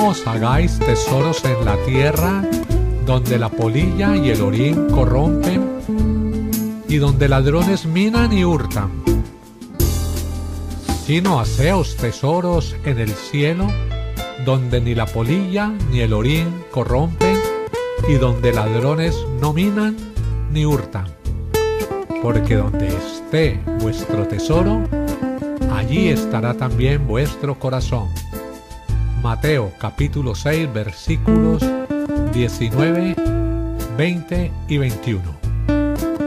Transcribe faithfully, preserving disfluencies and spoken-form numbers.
No os hagáis tesoros en la tierra, donde la polilla y el orín corrompen, y donde ladrones minan y hurtan. Sino haceos tesoros en el cielo, donde ni la polilla ni el orín corrompen, y donde ladrones no minan ni hurtan. Porque donde esté vuestro tesoro, allí estará también vuestro corazón. Mateo capítulo seis versículos diecinueve, veinte y veintiuno.